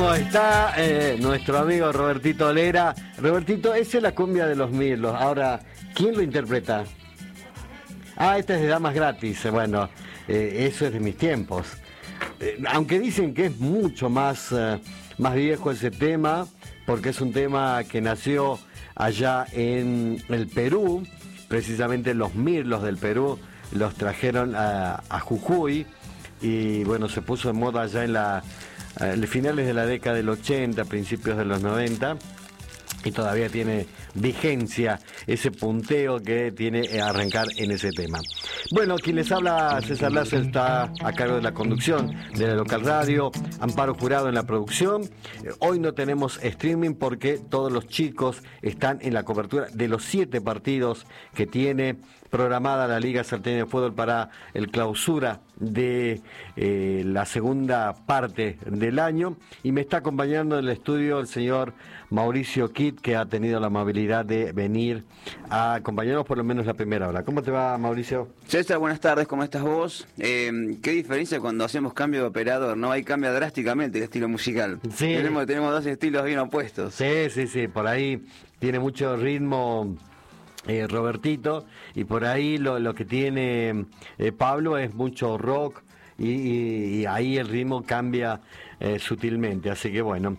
¿Cómo está nuestro amigo Robertito Lera? Robertito, esa es la cumbia de los Mirlos. Ahora, ¿quién lo interpreta? Ah, esta es de Damas Gratis. Bueno, eso es de mis tiempos. Aunque dicen que es mucho más viejo ese tema, porque es un tema que nació allá en el Perú, precisamente los Mirlos del Perú los trajeron a Jujuy y bueno, se puso de moda allá en finales de la década del 80, principios de los 90, y todavía tiene vigencia ese punteo que tiene arrancar en ese tema. Bueno, quien les habla, César Lazo, está a cargo de la conducción de la local radio, Amparo Jurado en la producción. Hoy no tenemos streaming porque todos los chicos están en la cobertura de los 7 partidos que tiene programada la Liga Salteña de Fútbol para el clausura de la segunda parte del año, y me está acompañando en el estudio el señor Mauricio Kitt, que ha tenido la amabilidad de venir a acompañarnos por lo menos la primera hora. ¿Cómo te va, Mauricio? César, buenas tardes, ¿cómo estás vos? ¿Qué diferencia cuando hacemos cambio de operador? ¿No? Ahí cambia drásticamente el estilo musical. Sí. Tenemos dos estilos bien opuestos. Sí, por ahí tiene mucho ritmo Robertito, y por ahí lo que tiene Pablo es mucho rock, y ahí el ritmo cambia sutilmente, así que bueno.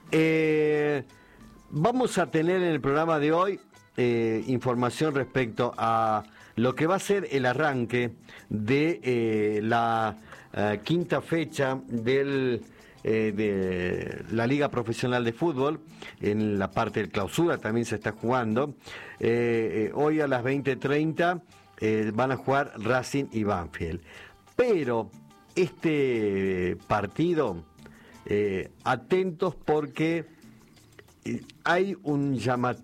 Vamos a tener en el programa de hoy información respecto a lo que va a ser el arranque de la quinta fecha de la Liga Profesional de Fútbol. En la parte de clausura también se está jugando. Hoy a las 20:30 van a jugar Racing y Banfield. Pero este partido, atentos porque hay una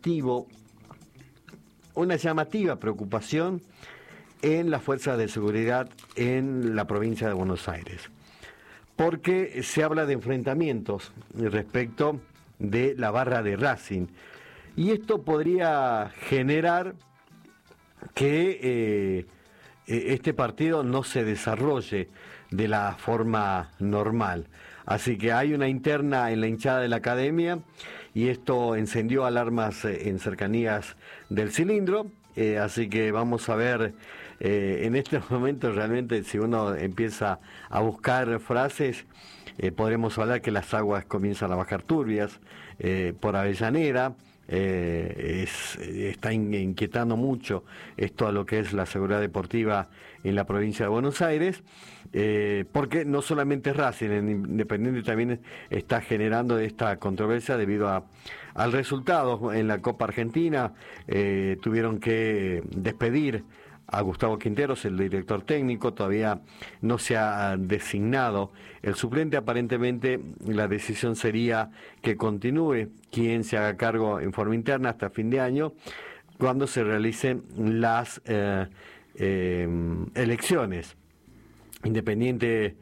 llamativa preocupación en las fuerzas de seguridad en la provincia de Buenos Aires, porque se habla de enfrentamientos respecto de la barra de Racing, y esto podría generar que este partido no se desarrolle de la forma normal. Así que hay una interna en la hinchada de la academia, y esto encendió alarmas en cercanías del cilindro. Así que vamos a ver en este momento realmente, si uno empieza a buscar frases, podremos hablar que las aguas comienzan a bajar turbias por Avellaneda. Está inquietando mucho esto a lo que es la seguridad deportiva en la provincia de Buenos Aires, porque no solamente Racing, el Independiente también está generando esta controversia debido al resultado en la Copa Argentina. Tuvieron que despedir a Gustavo Quinteros, el director técnico. Todavía no se ha designado el suplente. Aparentemente la decisión sería que continúe quien se haga cargo en forma interna hasta fin de año, cuando se realicen las elecciones. Independiente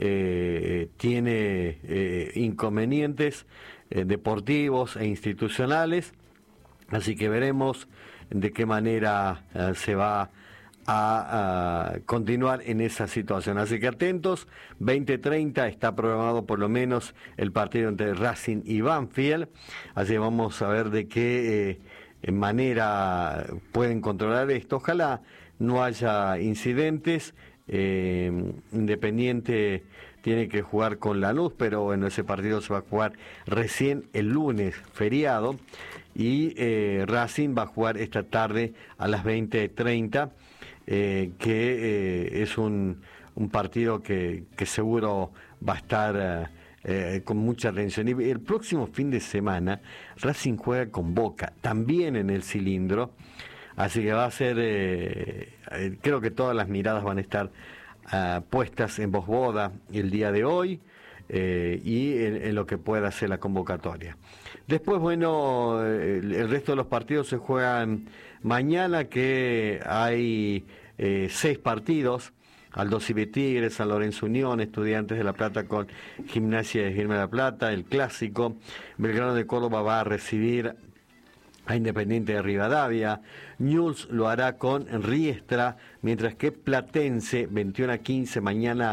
tiene inconvenientes deportivos e institucionales, así que veremos de qué manera se va a continuar en esa situación. Así que atentos, 20:30 está programado por lo menos el partido entre Racing y Banfield, así que vamos a ver de qué manera pueden controlar esto. Ojalá no haya incidentes. Independiente tiene que jugar con Lanús, pero bueno, ese partido se va a jugar recién el lunes, feriado, y Racing va a jugar esta tarde a las 20:30, que es un partido que seguro va a estar con mucha atención. Y el próximo fin de semana Racing juega con Boca, también en el cilindro, así que va a ser, creo que todas las miradas van a estar puestas en Vosboda el día de hoy, y en lo que pueda ser la convocatoria. Después, bueno, el resto de los partidos se juegan mañana, que hay 6 partidos: Aldo Civi Tigre, San Lorenzo Unión, Estudiantes de La Plata con Gimnasia de Esgrima de La Plata, el clásico. Belgrano de Córdoba va a recibir a Independiente de Rivadavia. Newell's lo hará con Riestra, mientras que Platense 21:15 mañana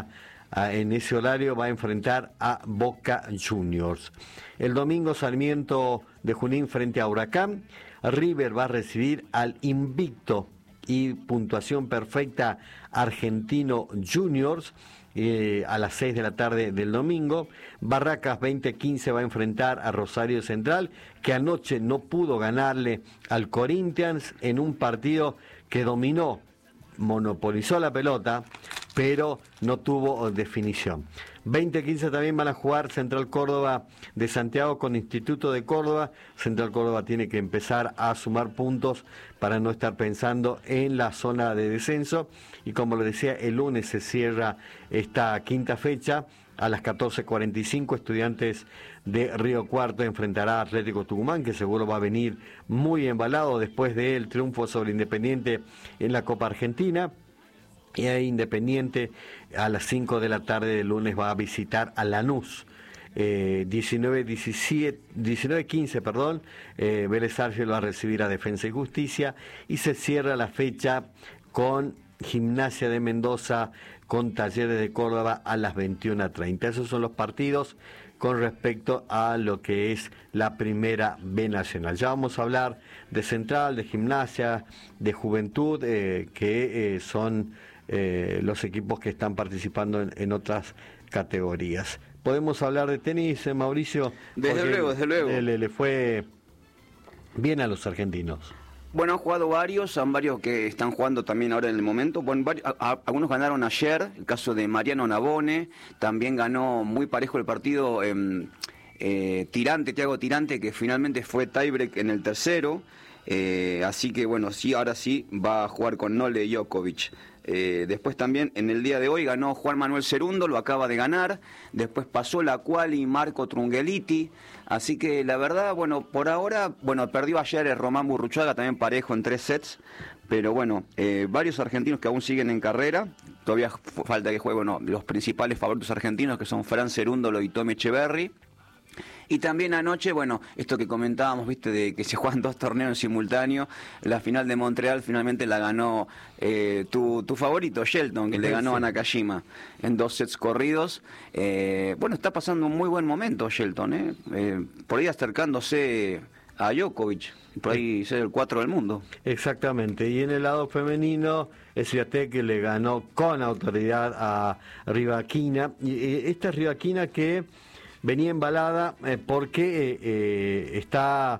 en ese horario va a enfrentar a Boca Juniors. El domingo Sarmiento de Junín frente a Huracán. River va a recibir al invicto y puntuación perfecta Argentino Juniors a las 6 de la tarde del domingo. Barracas 2015 va a enfrentar a Rosario Central, que anoche no pudo ganarle al Corinthians en un partido que dominó, monopolizó la pelota, pero no tuvo definición. 2015 también van a jugar Central Córdoba de Santiago con Instituto de Córdoba. Central Córdoba tiene que empezar a sumar puntos para no estar pensando en la zona de descenso. Y como lo decía, el lunes se cierra esta quinta fecha. A las 14:45 Estudiantes de Río Cuarto enfrentará a Atlético Tucumán, que seguro va a venir muy embalado después del triunfo sobre Independiente en la Copa Argentina. Y ahí Independiente a las 5 de la tarde del lunes va a visitar a Lanús. 19-15, Vélez Sarsfield va a recibir a Defensa y Justicia, y se cierra la fecha con Gimnasia de Mendoza con Talleres de Córdoba a las 21:30. Esos son los partidos con respecto a lo que es la Primera B Nacional. Ya vamos a hablar de Central, de Gimnasia, de Juventud, que son los equipos que están participando en otras categorías. Podemos hablar de tenis, Mauricio. Desde luego. Le fue bien a los argentinos. Bueno, han jugado varios, son varios que están jugando también ahora en el momento. Bueno, algunos ganaron ayer, el caso de Mariano Navone, también ganó muy parejo el partido Tiago Tirante, que finalmente fue tiebreak en el tercero. Así que bueno, sí, ahora sí va a jugar con Nole Djokovic. Después también en el día de hoy ganó Juan Manuel Cerundo, lo acaba de ganar. Después pasó la quali Marco Trungelliti. Así que la verdad, bueno, por ahora, bueno, perdió ayer el Román Burruchaga, también parejo en 3 sets. Pero bueno, varios argentinos que aún siguen en carrera. Todavía falta que jueguen los principales favoritos argentinos, que son Fran Cerúndolo y Tommy Echeverry. Y también anoche, bueno, esto que comentábamos, viste, de que se juegan 2 torneos en simultáneo, la final de Montreal finalmente la ganó tu favorito, Shelton, que le ganó a Nakajima en 2 sets corridos. Bueno, está pasando un muy buen momento Shelton, por ahí acercándose a Djokovic, por ahí ser el 4 del mundo. Exactamente, y en el lado femenino, Swiatek que le ganó con autoridad a Rybakina, y esta Rybakina que venía embalada porque está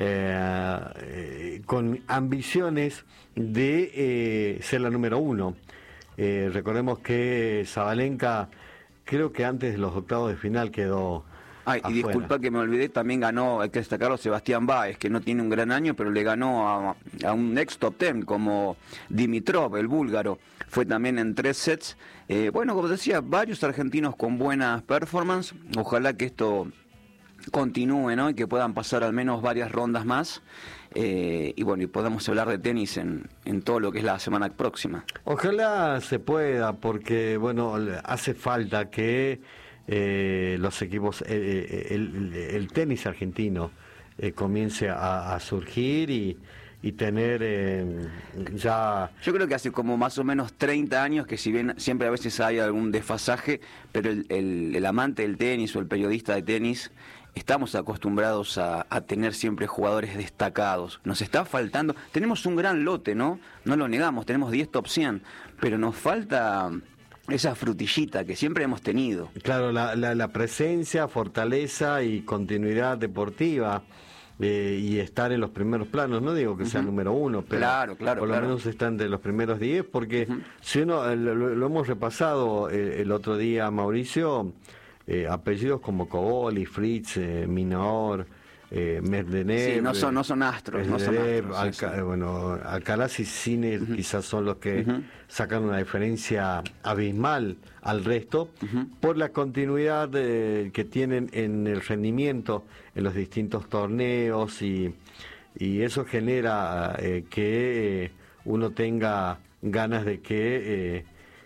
con ambiciones de ser la número 1. Recordemos que Sabalenka, creo que antes de los octavos de final quedó afuera. Y disculpa que me olvidé, también ganó, hay que destacarlo, Sebastián Báez, que no tiene un gran año, pero le ganó a un ex top 10 como Dimitrov, el búlgaro. Fue también en 3 sets. Bueno, como decía, varios argentinos con buenas performances. Ojalá que esto continúe, ¿no? Y que puedan pasar al menos varias rondas más. Y bueno, y podamos hablar de tenis en todo lo que es la semana próxima. Ojalá se pueda, porque bueno, hace falta que los equipos, el tenis argentino comience a surgir y tener ya... Yo creo que hace como más o menos 30 años que, si bien siempre a veces hay algún desfasaje, pero el amante del tenis o el periodista de tenis, estamos acostumbrados a tener siempre jugadores destacados. Nos está faltando, tenemos un gran lote, ¿no? No lo negamos, tenemos 10 top 100, pero nos falta esa frutillita que siempre hemos tenido. Claro, la presencia, fortaleza y continuidad deportiva. Y estar en los primeros planos, no digo que sea el número 1, pero por lo menos está entre los primeros 10, porque si uno, lo hemos repasado el otro día, Mauricio, apellidos como Coboli, Fritz, Minor, Medvedev, sí, no son astros, bueno, Alcaraz y Sinner quizás son los que sacan una diferencia abismal al resto por la continuidad que tienen en el rendimiento en los distintos torneos, y eso genera que uno tenga ganas de que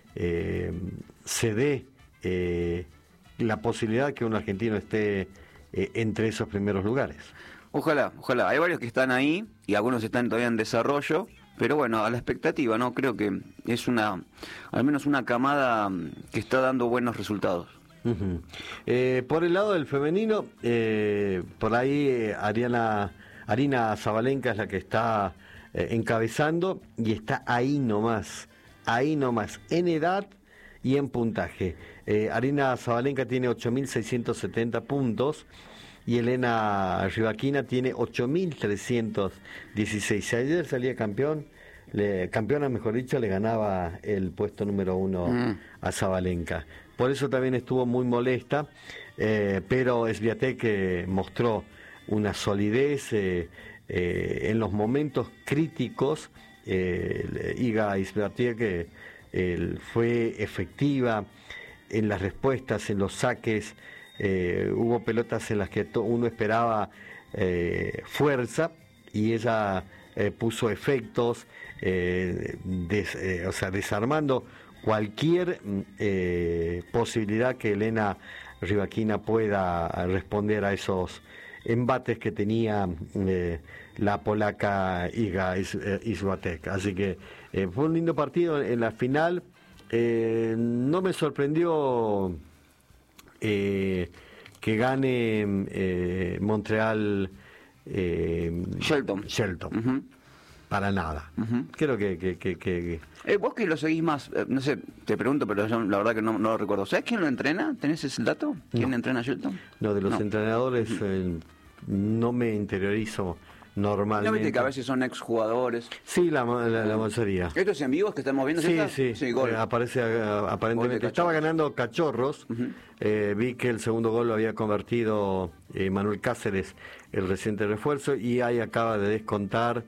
se dé la posibilidad que un argentino esté entre esos primeros lugares. Ojalá. Hay varios que están ahí y algunos están todavía en desarrollo, pero bueno, a la expectativa, ¿no? Creo que es al menos una camada que está dando buenos resultados. Uh-huh. Por el lado del femenino, por ahí Arina Zabalenka es la que está encabezando y está ahí nomás, en edad y en puntaje. Arina Zabalenka tiene 8.670 puntos y Elena Rybakina tiene 8.316. Ayer salía campeona, mejor dicho, le ganaba el puesto número 1 a Zabalenka. Por eso también estuvo muy molesta, pero Swiatek mostró una solidez en los momentos críticos. Iga Swiatek fue efectiva en las respuestas, en los saques. Hubo pelotas en las que uno esperaba fuerza y ella puso efectos, desarmando cualquier posibilidad que Elena Rybakina pueda responder a esos embates que tenía la polaca Iga Swiatek. Así que fue un lindo partido en la final. No me sorprendió que gane Montreal Shelton. Uh-huh. Para nada. Uh-huh. Creo que... vos que lo seguís más, no sé, te pregunto, pero yo la verdad que no lo recuerdo. ¿Sabés quién lo entrena? ¿Tenés ese dato? ¿Quién entrena a Shelton? No, de los entrenadores no me interiorizo normalmente. ¿No viste que a veces son exjugadores? Sí, la mayoría. ¿Estos en vivos que estamos viendo? Sí, gol. Aparece aparentemente. Gol estaba ganando Cachorros. Uh-huh. Vi que el segundo gol lo había convertido Manuel Cáceres, el reciente refuerzo, y ahí acaba de descontar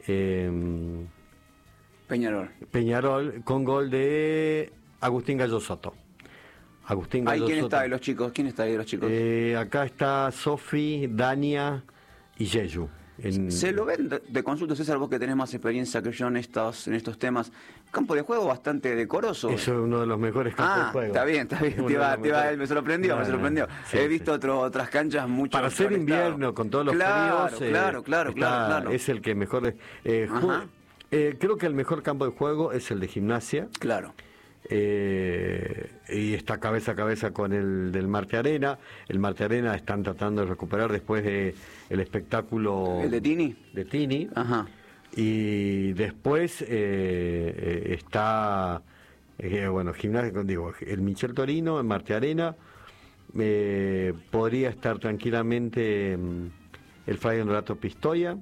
Peñarol con gol de Agustín Gallo Soto. ¿Quién está de los chicos? Acá está Sofi, Dania y Yeyu. ¿Se lo ven de consulta, César, vos que tenés más experiencia que yo en estos temas? Campo de juego bastante decoroso. Eso es uno de los mejores campos de juego. Está bien. Me sorprendió. Sí, He visto otras canchas mucho para ser invierno, con todos los fríos. Claro. Es el que mejor... creo que el mejor campo de juego es el de Gimnasia. Claro. Y está cabeza a cabeza con el del Marte Arena. El Marte Arena están tratando de recuperar después de el espectáculo... ¿El de Tini? De Tini. Ajá. Y después está Gimnasia, digo, el Michel Torino, el Marte Arena. Podría estar tranquilamente el Fray Honorato Pistoia.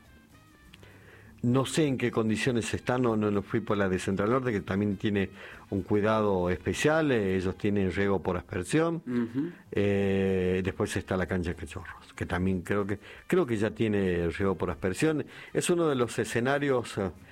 No sé en qué condiciones están, no fui por la de Central Norte, que también tiene un cuidado especial. Ellos tienen riego por aspersión. Uh-huh. Después está la cancha de Cachorros, que también creo que ya tiene riego por aspersión. Es uno de los escenarios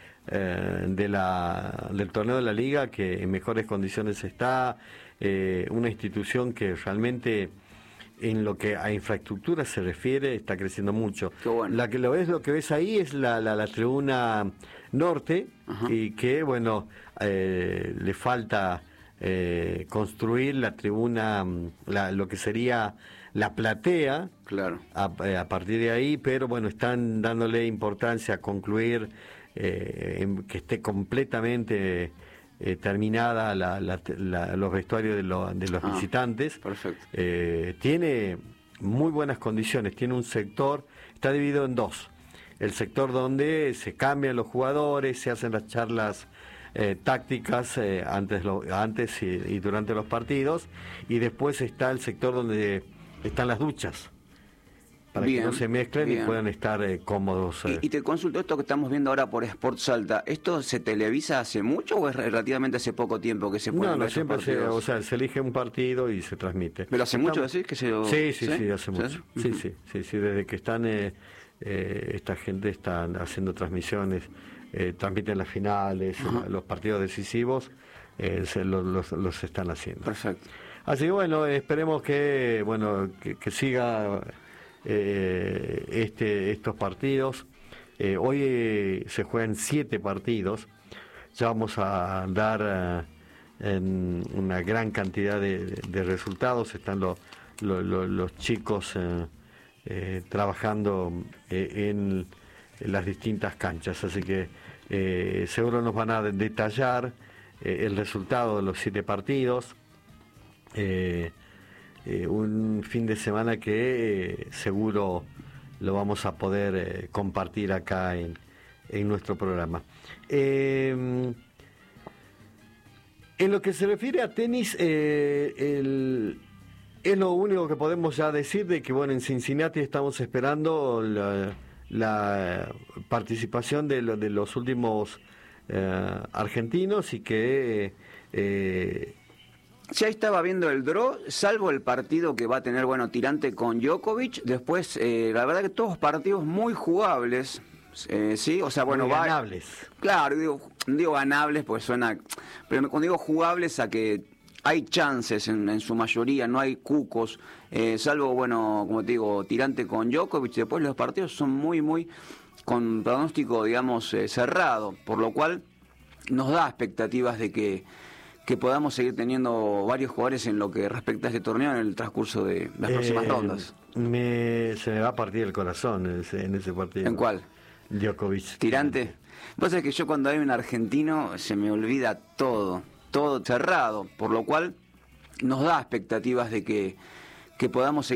del torneo de la Liga que en mejores condiciones está. Una institución que realmente, en lo que a infraestructura se refiere, está creciendo mucho. Qué bueno. Lo que ves ahí es la tribuna norte. Ajá. Y que le falta construir la tribuna, lo que sería la platea. Claro. A partir de ahí, pero están dándole importancia a concluir que esté completamente terminada los vestuarios de los visitantes. Perfecto. Tiene muy buenas condiciones, tiene un sector, está dividido en dos: el sector donde se cambian los jugadores, se hacen las charlas tácticas antes y durante los partidos, y después está el sector donde están las duchas, para que no se mezclen y puedan estar cómodos. Y te consulto, esto que estamos viendo ahora por Sport Salta, ¿esto se televisa hace mucho o es relativamente hace poco tiempo que se puede ver siempre se elige un partido y se transmite. ¿Pero hace mucho decís que se lo...? Sí, hace mucho. Sí, desde que están esta gente están haciendo transmisiones, transmiten las finales, los partidos decisivos, los están haciendo. Perfecto. Así que esperemos que siga estos partidos. Hoy se juegan 7 partidos. Ya vamos a dar una gran cantidad de resultados. Están los chicos trabajando en las distintas canchas, así que Seguro nos van a detallar el resultado de los 7 partidos. Un fin de semana que seguro lo vamos a poder compartir acá en nuestro programa. En lo que se refiere a tenis, es lo único que podemos ya decir de que, bueno, en Cincinnati estamos esperando la participación de los últimos argentinos, y que ya estaba viendo el draw, salvo el partido que va a tener, bueno, Tirante con Djokovic. Después, la verdad que todos partidos muy jugables, sí, o sea, bueno, muy ganables. Claro, digo ganables porque suena, pero cuando digo jugables, a que hay chances en su mayoría, no hay cucos, salvo, bueno, como te digo, Tirante con Djokovic. Después los partidos son muy con pronóstico, digamos, cerrado, por lo cual nos da expectativas de que podamos seguir teniendo varios jugadores en lo que respecta a este torneo en el transcurso de las próximas rondas. Se me va a partir el corazón en ese partido. ¿En cuál? Djokovic. ¿Tirante? Vos sabés que yo, cuando hay un argentino, se me olvida todo cerrado, por lo cual nos da expectativas de que podamos seguir